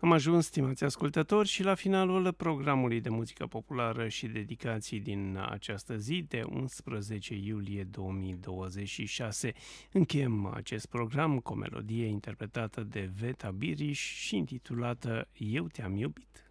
Am ajuns, stimați ascultători, și la finalul programului de muzică populară și dedicații din această zi de 11 iulie 2026. Încheiem acest program cu o melodie interpretată de Veta Biriș și intitulată Eu te-am iubit.